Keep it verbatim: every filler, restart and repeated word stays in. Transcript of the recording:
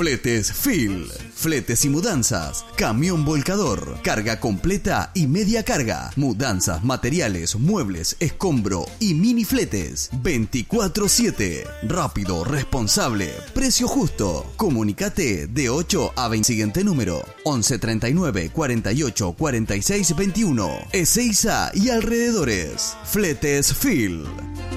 Fletes Phil. Fletes y mudanzas. Camión volcador. Carga completa y media carga. Mudanzas, materiales, muebles, escombro y mini fletes. veinticuatro siete. Rápido, responsable, precio justo. Comunicate de ocho a veinte. Siguiente número: once treinta y nueve cuarenta y ocho cuarenta y seis veintiuno. Ezeiza y alrededores. Fletes Phil.